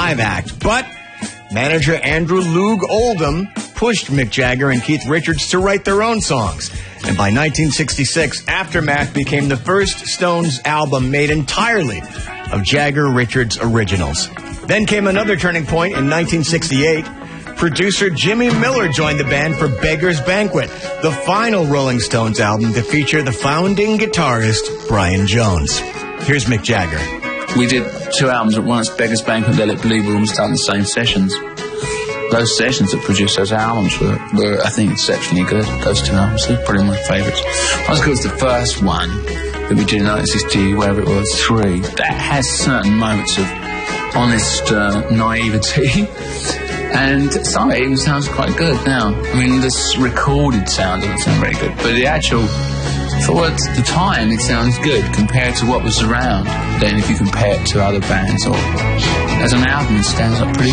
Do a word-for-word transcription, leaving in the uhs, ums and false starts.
live act, but manager Andrew Loog Oldham pushed Mick Jagger and Keith Richards to write their own songs. And by nineteen sixty-six, Aftermath became the first Stones album made entirely of Jagger-Richards originals. Then came another turning point in nineteen sixty-eight. Producer Jimmy Miller joined the band for Beggar's Banquet, the final Rolling Stones album to feature the founding guitarist Brian Jones. Here's Mick Jagger. We did two albums at once, Beggar's Banquet and Let It Bleed, were almost done the same sessions. Those sessions that produced those albums were, were, I think, exceptionally good. Those two albums, they're probably my favourites. Not as good as the first one that we did in nineteen sixty, wherever it was, three. That has certain moments of honest uh, naivety. And some of it even sounds quite good now. I mean, this recorded sound doesn't sound very good, but the actual, for the time, it sounds good compared to what was around. Then if you compare it to other bands, or as an album, it stands up pretty